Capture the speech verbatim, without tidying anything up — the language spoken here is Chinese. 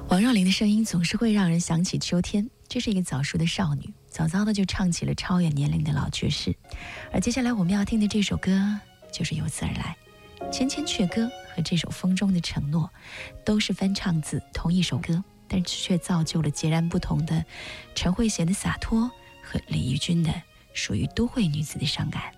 王若琳的声音总是会让人想起秋天，这是一个早熟的少女，早早的就唱起了超越年龄的老爵士。而接下来我们要听的这首歌就是由此而来，《千千阙歌》和这首《风中的承诺》都是翻唱自同一首歌，但是却造就了截然不同的陈慧娴的洒脱和李翊君的属于都会女子的伤感。